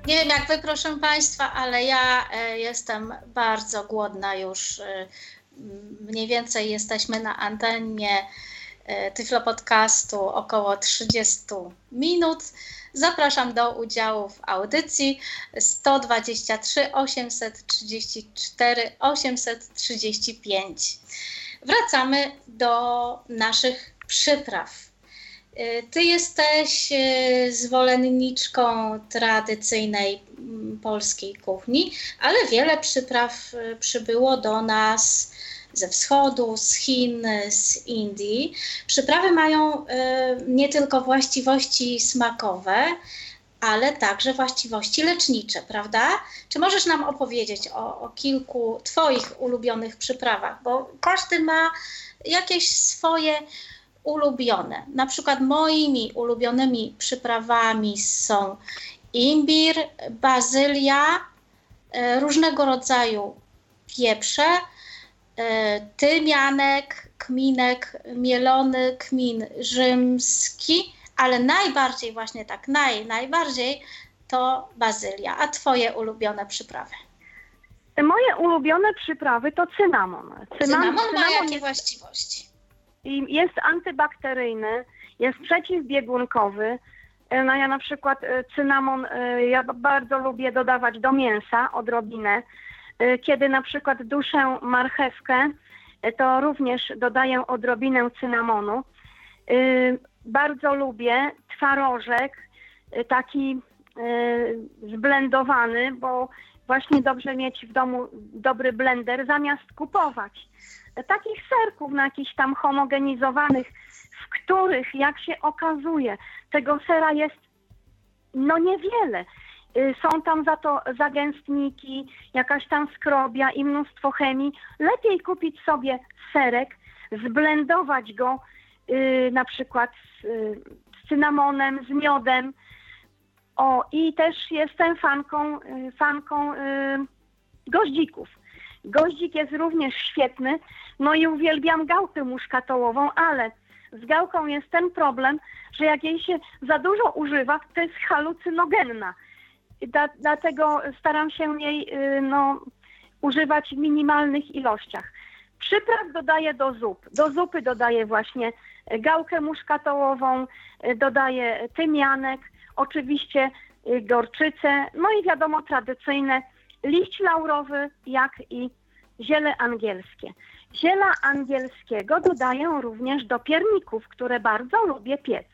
Nie wiem jak wy, proszę Państwa, ale ja jestem bardzo głodna już. Mniej więcej jesteśmy na antenie Tyflo Podcastu około 30 minut. Zapraszam do udziału w audycji 123 834 835. Wracamy do naszych przypraw. Ty jesteś zwolenniczką tradycyjnej polskiej kuchni, ale wiele przypraw przybyło do nas ze wschodu, z Chin, z Indii. Przyprawy mają nie tylko właściwości smakowe, ale także właściwości lecznicze, prawda? Czy możesz nam opowiedzieć o kilku Twoich ulubionych przyprawach? Bo każdy ma jakieś swoje ulubione. Na przykład moimi ulubionymi przyprawami są imbir, bazylia, różnego rodzaju pieprze, tymianek, kminek, mielony kmin rzymski, ale najbardziej właśnie tak, najbardziej to bazylia. A Twoje ulubione przyprawy? Moje ulubione przyprawy to cynamon. Cynamon ma jakie właściwości? Jest antybakteryjny, jest przeciwbiegunkowy. No ja na przykład cynamon ja bardzo lubię dodawać do mięsa odrobinę. Kiedy na przykład duszę marchewkę, to również dodaję odrobinę cynamonu. Bardzo lubię twarożek taki zblendowany, bo właśnie dobrze mieć w domu dobry blender zamiast kupować takich serków na jakichś tam homogenizowanych, w których, jak się okazuje, tego sera jest no niewiele. Są tam za to zagęstniki, jakaś tam skrobia i mnóstwo chemii. Lepiej kupić sobie serek, zblendować go na przykład z cynamonem, z miodem. O, i też jestem fanką goździków. Goździk jest również świetny, no i uwielbiam gałkę muszkatołową, ale z gałką jest ten problem, że jak jej się za dużo używa, to jest halucynogenna. Dlatego staram się jej używać w minimalnych ilościach. Przypraw dodaję do zup. Do zupy dodaję właśnie gałkę muszkatołową, dodaję tymianek, oczywiście gorczycę, no i wiadomo tradycyjne liść laurowy, jak i ziele angielskie. Ziela angielskiego dodaję również do pierników, które bardzo lubię piec.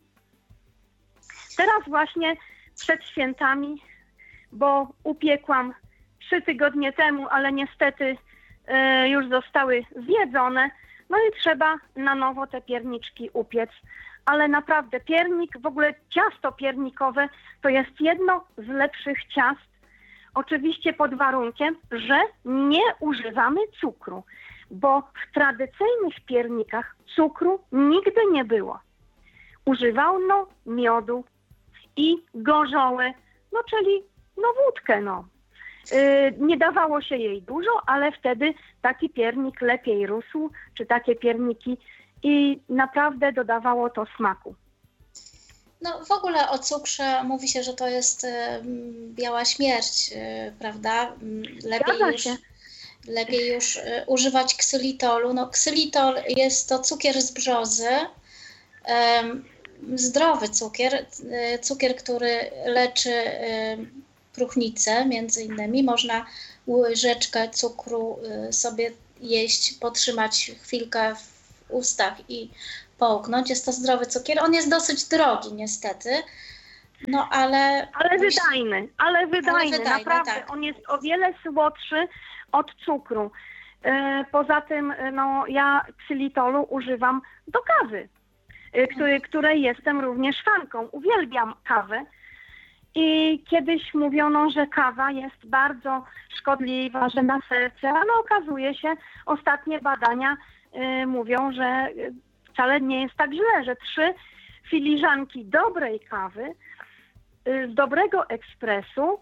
Teraz właśnie przed świętami, bo upiekłam 3 tygodnie temu, ale niestety już zostały zjedzone, no i trzeba na nowo te pierniczki upiec. Ale naprawdę piernik, w ogóle ciasto piernikowe to jest jedno z lepszych ciast, oczywiście pod warunkiem, że nie używamy cukru, bo w tradycyjnych piernikach cukru nigdy nie było. Używano miodu i gorzołę, no czyli wódkę, Nie dawało się jej dużo, ale wtedy taki piernik lepiej rósł, czy takie pierniki i naprawdę dodawało to smaku. No w ogóle o cukrze mówi się, że to jest biała śmierć, prawda? Lepiej już używać ksylitolu. No, ksylitol jest to cukier z brzozy, zdrowy cukier, który leczy próchnicę między innymi. Można łyżeczkę cukru sobie jeść, potrzymać chwilkę w ustach i połknąć. Jest to zdrowy cukier. On jest dosyć drogi niestety, no ale wydajny, naprawdę. Tak. On jest o wiele słodszy od cukru. Poza tym ja ksylitolu używam do kawy, której jestem również fanką. Uwielbiam kawę. I kiedyś mówiono, że kawa jest bardzo szkodliwa, że na serce, ale okazuje się, ostatnie badania mówią, że wcale nie jest tak źle, że 3 filiżanki dobrej kawy, z dobrego ekspresu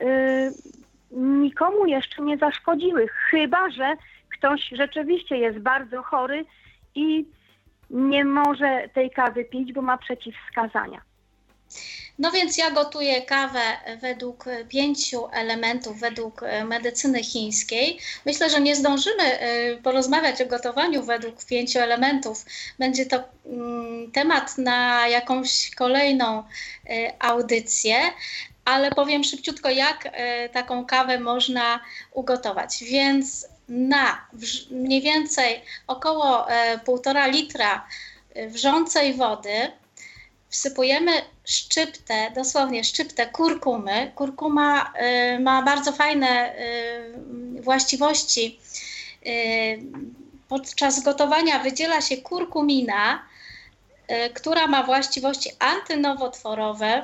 nikomu jeszcze nie zaszkodziły, chyba że ktoś rzeczywiście jest bardzo chory i nie może tej kawy pić, bo ma przeciwwskazania. No więc ja gotuję kawę według 5 elementów, według medycyny chińskiej. Myślę, że nie zdążymy porozmawiać o gotowaniu według 5 elementów. Będzie to temat na jakąś kolejną audycję, ale powiem szybciutko, jak taką kawę można ugotować. Więc na mniej więcej około 1,5 litra wrzącej wody wsypujemy szczyptę, dosłownie szczyptę kurkumy. Kurkuma ma bardzo fajne właściwości. Podczas gotowania wydziela się kurkumina, która ma właściwości antynowotworowe,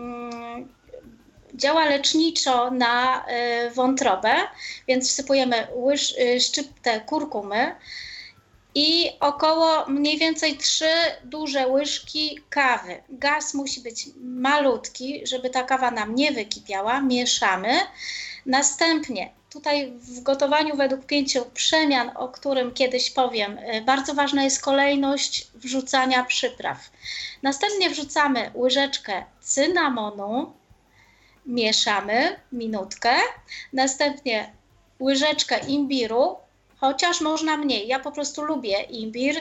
działa leczniczo na wątrobę, więc wsypujemy szczyptę kurkumy i około mniej więcej 3 duże łyżki kawy. Gaz musi być malutki, żeby ta kawa nam nie wykipiała. Mieszamy. Następnie tutaj w gotowaniu według 5 przemian, o którym kiedyś powiem, bardzo ważna jest kolejność wrzucania przypraw. Następnie wrzucamy łyżeczkę cynamonu, mieszamy minutkę. Następnie łyżeczkę imbiru, chociaż można mniej. Ja po prostu lubię imbir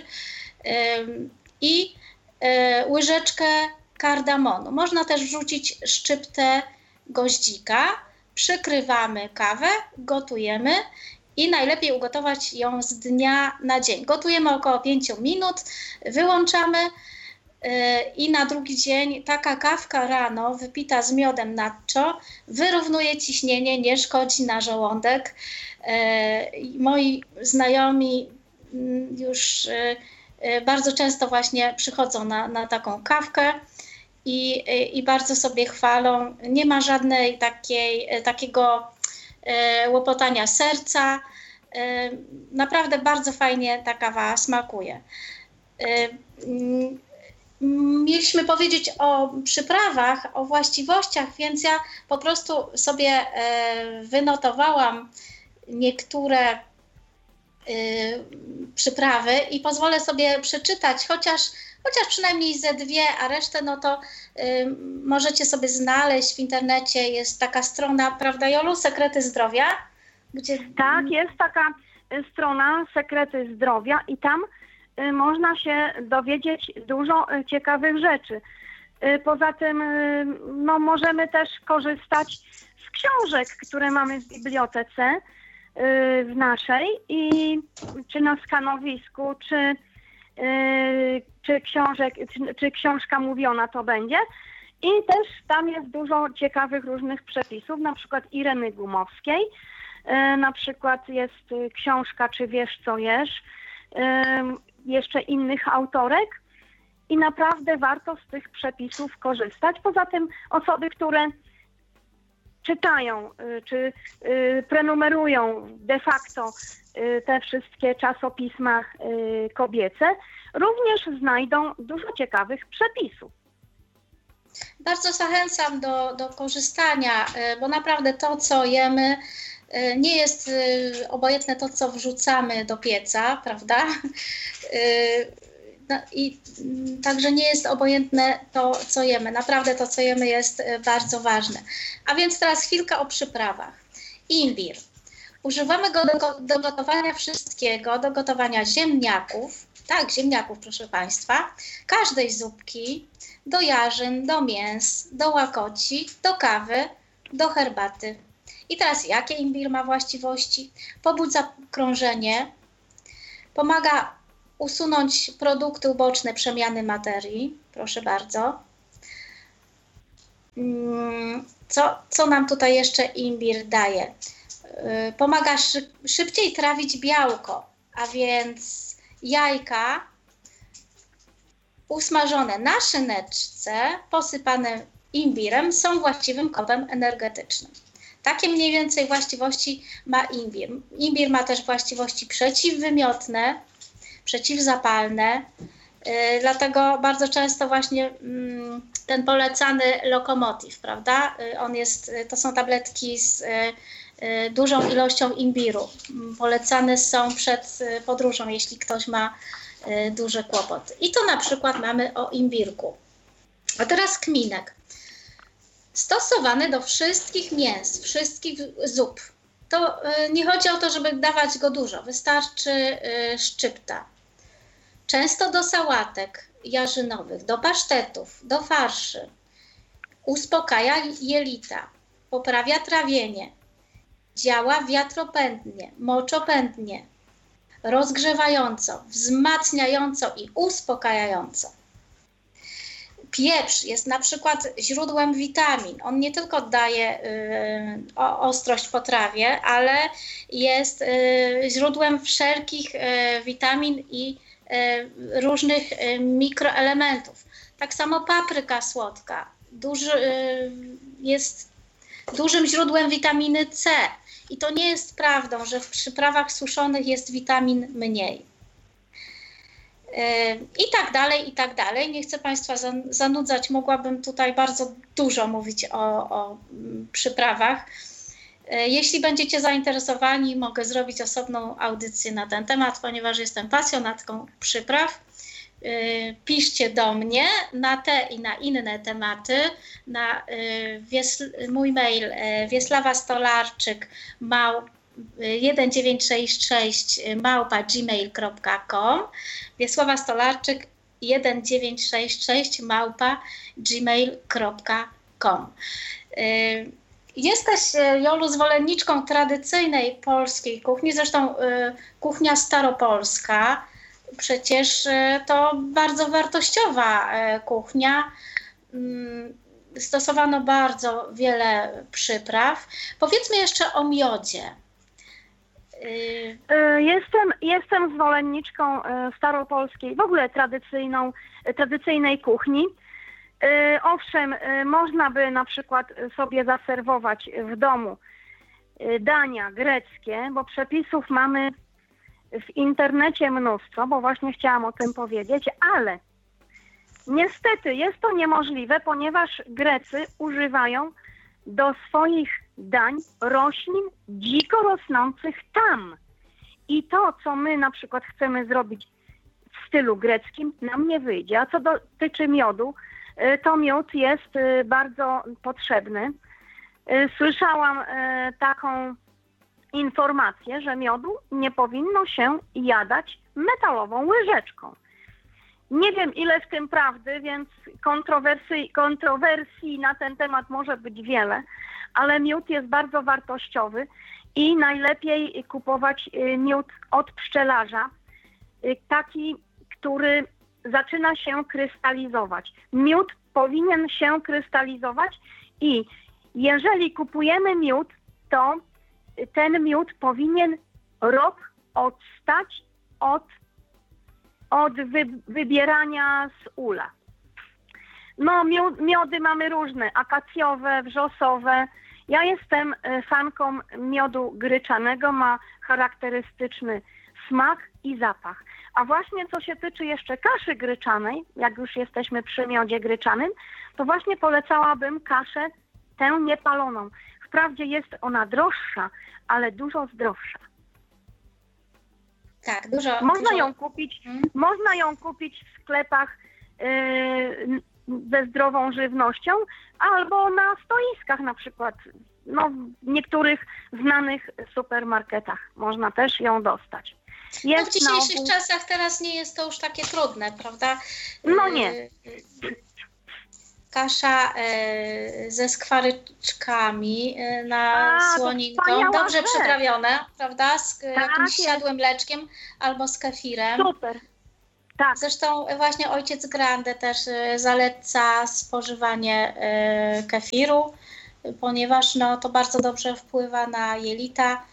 i łyżeczkę kardamonu. Można też wrzucić szczyptę goździka. Przykrywamy kawę, gotujemy i najlepiej ugotować ją z dnia na dzień. Gotujemy około 5 minut, wyłączamy i na drugi dzień taka kawka rano wypita z miodem natto wyrównuje ciśnienie, nie szkodzi na żołądek. Moi znajomi już bardzo często właśnie przychodzą na taką kawkę i bardzo sobie chwalą. Nie ma żadnej takiego łopotania serca. Naprawdę bardzo fajnie ta kawa smakuje. Mieliśmy powiedzieć o przyprawach, o właściwościach, więc ja po prostu sobie wynotowałam niektóre przyprawy i pozwolę sobie przeczytać, chociaż przynajmniej ze 2, a resztę no to możecie sobie znaleźć w internecie. Jest taka strona, prawda Jolu, Sekrety Zdrowia? Gdzie... Tak, jest taka strona Sekrety Zdrowia i tam można się dowiedzieć dużo ciekawych rzeczy. Poza tym no, możemy też korzystać z książek, które mamy w bibliotece w naszej i czy na skanowisku, czy książka mówiona to będzie. I też tam jest dużo ciekawych różnych przepisów, na przykład Ireny Gumowskiej. Na przykład jest książka Czy wiesz co jesz? Jeszcze innych autorek i naprawdę warto z tych przepisów korzystać. Poza tym osoby, które czytają czy prenumerują de facto te wszystkie czasopisma kobiece, również znajdą dużo ciekawych przepisów. Bardzo zachęcam do korzystania, bo naprawdę to, co jemy, nie jest obojętne to, co wrzucamy do pieca, prawda? I także nie jest obojętne to, co jemy. Naprawdę to, co jemy, jest bardzo ważne. A więc teraz chwilkę o przyprawach. Imbir. Używamy go do gotowania wszystkiego, do gotowania ziemniaków. Tak, ziemniaków, proszę Państwa. Każdej zupki, do jarzyn, do mięs, do łakoci, do kawy, do herbaty. I teraz jakie imbir ma właściwości? Pobudza krążenie, pomaga usunąć produkty uboczne przemiany materii. Proszę bardzo. Co nam tutaj jeszcze imbir daje? Pomaga szybciej trawić białko, a więc jajka usmażone na szyneczce, posypane imbirem, są właściwym kopem energetycznym. Takie mniej więcej właściwości ma imbir. Imbir ma też właściwości przeciwwymiotne, przeciwzapalne, dlatego bardzo często właśnie ten polecany Lokomotiv, prawda? To są tabletki z dużą ilością imbiru. Polecane są przed podróżą, jeśli ktoś ma duży kłopot. I to na przykład mamy o imbirku. A teraz kminek. Stosowany do wszystkich mięs, wszystkich zup. To nie chodzi o to, żeby dawać go dużo, wystarczy szczypta. Często do sałatek jarzynowych, do pasztetów, do farszy. Uspokaja jelita, poprawia trawienie, działa wiatropędnie, moczopędnie, rozgrzewająco, wzmacniająco i uspokajająco. Pieprz jest na przykład źródłem witamin. On nie tylko daje ostrość potrawie, ale jest źródłem wszelkich witamin i różnych mikroelementów. Tak samo papryka słodka jest dużym źródłem witaminy C. I to nie jest prawdą, że w przyprawach suszonych jest witamin mniej. I tak dalej, i tak dalej. Nie chcę Państwa zanudzać, mogłabym tutaj bardzo dużo mówić o przyprawach. Jeśli będziecie zainteresowani, mogę zrobić osobną audycję na ten temat, ponieważ jestem pasjonatką przypraw. Piszcie do mnie na te i na inne tematy na mój mail wiesławastolarczyk 1966 @gmail.com, Wiesława Stolarczyk 1966 @gmail.com. Jesteś, Jolu, zwolenniczką tradycyjnej polskiej kuchni, zresztą kuchnia staropolska, przecież to bardzo wartościowa kuchnia. Stosowano bardzo wiele przypraw. Powiedzmy jeszcze o miodzie. Jestem zwolenniczką staropolskiej, w ogóle tradycyjnej kuchni. Owszem, można by na przykład sobie zaserwować w domu dania greckie, bo przepisów mamy w internecie mnóstwo, bo właśnie chciałam o tym powiedzieć, ale niestety jest to niemożliwe, ponieważ Grecy używają do swoich dań roślin dziko rosnących tam. I to, co my na przykład chcemy zrobić w stylu greckim, nam nie wyjdzie. A co dotyczy miodu, to miód jest bardzo potrzebny. Słyszałam taką informację, że miodu nie powinno się jadać metalową łyżeczką. Nie wiem, ile w tym prawdy, więc kontrowersji na ten temat może być wiele, ale miód jest bardzo wartościowy i najlepiej kupować miód od pszczelarza, taki, który zaczyna się krystalizować. Miód powinien się krystalizować i jeżeli kupujemy miód, to ten miód powinien rok odstać od wybierania z ula. No, miody mamy różne, akacjowe, wrzosowe. Ja jestem fanką miodu gryczanego, ma charakterystyczny smak i zapach. A właśnie co się tyczy jeszcze kaszy gryczanej, jak już jesteśmy przy miodzie gryczanym, to właśnie polecałabym kaszę tę niepaloną. Wprawdzie jest ona droższa, ale dużo zdrowsza. Tak, Można ją kupić w sklepach ze zdrową żywnością albo na stoiskach na przykład. No, w niektórych znanych supermarketach można też ją dostać. W dzisiejszych czasach teraz nie jest to już takie trudne, prawda? No nie. Kasza ze skwaryczkami na słoninką, dobrze przyprawione, prawda? Z jakimś siadłym mleczkiem albo z kefirem. Super. Tak. Zresztą właśnie ojciec Grande też zaleca spożywanie kefiru, ponieważ no, to bardzo dobrze wpływa na jelita.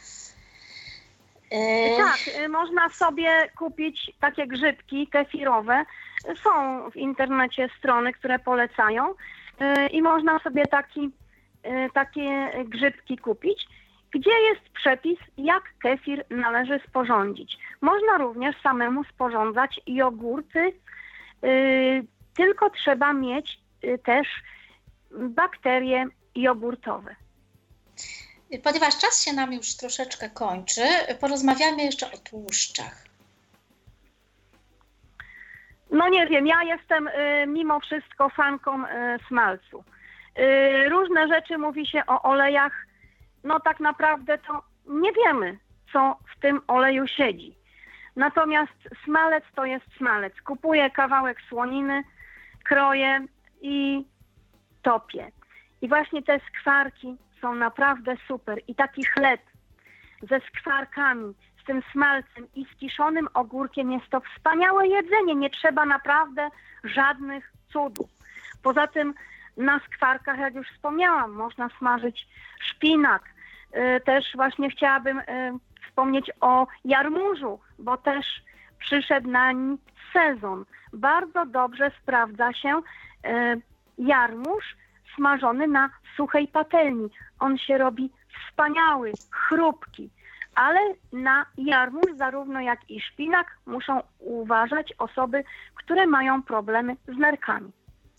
Tak, można sobie kupić takie grzybki kefirowe. Są w internecie strony, które polecają i można sobie takie grzybki kupić, gdzie jest przepis, jak kefir należy sporządzić. Można również samemu sporządzać jogurty, tylko trzeba mieć też bakterie jogurtowe. Ponieważ czas się nam już troszeczkę kończy, porozmawiamy jeszcze o tłuszczach. No nie wiem, ja jestem mimo wszystko fanką smalcu. Różne rzeczy mówi się o olejach, no tak naprawdę to nie wiemy, co w tym oleju siedzi. Natomiast smalec to jest smalec. Kupuję kawałek słoniny, kroję i topię. I właśnie te skwarki są naprawdę super. I taki chleb ze skwarkami, z tym smalcem i z kiszonym ogórkiem jest to wspaniałe jedzenie. Nie trzeba naprawdę żadnych cudów. Poza tym na skwarkach, jak już wspomniałam, można smażyć szpinak. Też właśnie chciałabym wspomnieć o jarmużu, bo też przyszedł nań sezon. Bardzo dobrze sprawdza się jarmuż smażony na suchej patelni. On się robi wspaniały, chrupki, ale na jarmuż zarówno jak i szpinak muszą uważać osoby, które mają problemy z nerkami.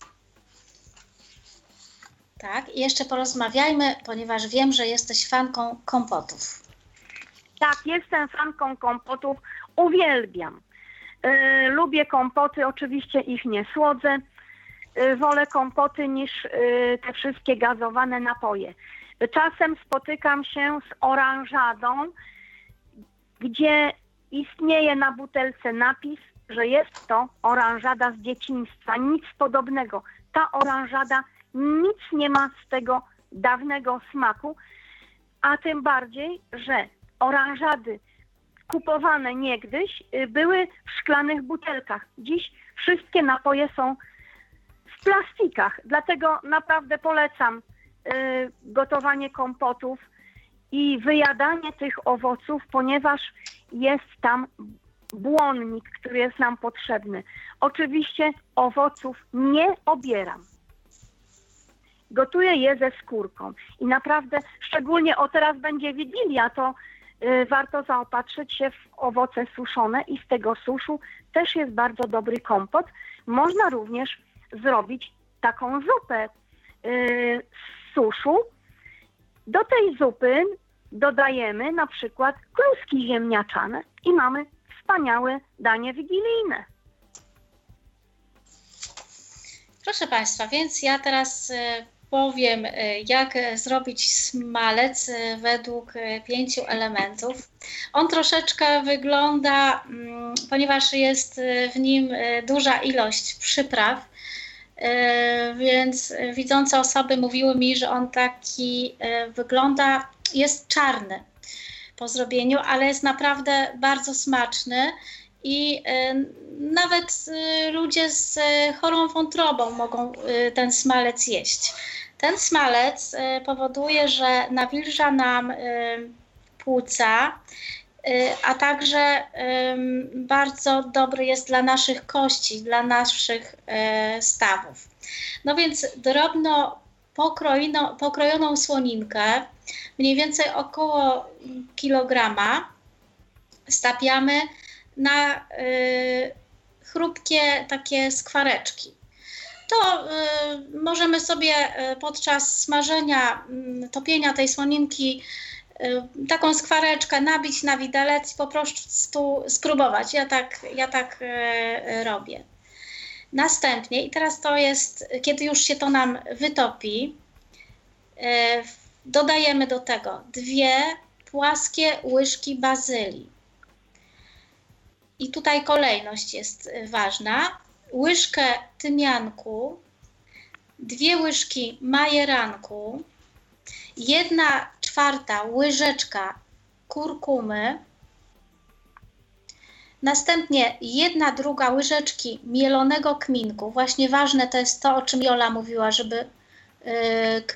Tak, i jeszcze porozmawiajmy, ponieważ wiem, że jesteś fanką kompotów. Tak, jestem fanką kompotów, uwielbiam. Lubię kompoty, oczywiście ich nie słodzę. Wolę kompoty niż te wszystkie gazowane napoje. Czasem spotykam się z oranżadą, gdzie istnieje na butelce napis, że jest to oranżada z dzieciństwa. Nic podobnego. Ta oranżada nic nie ma z tego dawnego smaku, a tym bardziej, że oranżady kupowane niegdyś były w szklanych butelkach. Dziś wszystkie napoje są w plastikach, dlatego naprawdę polecam gotowanie kompotów i wyjadanie tych owoców, ponieważ jest tam błonnik, który jest nam potrzebny. Oczywiście owoców nie obieram. Gotuję je ze skórką i naprawdę, szczególnie teraz będzie Wigilia, to warto zaopatrzyć się w owoce suszone i z tego suszu też jest bardzo dobry kompot. Można również zrobić taką zupę z suszu. Do tej zupy dodajemy na przykład kluski ziemniaczane i mamy wspaniałe danie wigilijne. Proszę Państwa, więc ja teraz powiem, jak zrobić smalec według 5 elementów. On troszeczkę wygląda, ponieważ jest w nim duża ilość przypraw, więc widzące osoby mówiły mi, że on taki wygląda, jest czarny po zrobieniu, ale jest naprawdę bardzo smaczny i nawet ludzie z chorą wątrobą mogą ten smalec jeść. Ten smalec powoduje, że nawilża nam płuca, a także bardzo dobry jest dla naszych kości, dla naszych stawów. No więc drobno pokrojoną słoninkę, mniej więcej około kilograma, stapiamy na chrupkie takie skwareczki. To możemy sobie podczas smażenia, topienia tej słoninki taką skwareczkę nabić na widelec i po prostu spróbować. Ja tak robię. Następnie, i teraz to jest, kiedy już się to nam wytopi, dodajemy do tego 2 płaskie łyżki bazylii. I tutaj kolejność jest ważna. Łyżkę tymianku, 2 łyżki majeranku, 1/4 łyżeczka kurkumy, następnie 1/2 łyżeczki mielonego kminku. Właśnie ważne to jest to, o czym Jola mówiła, żeby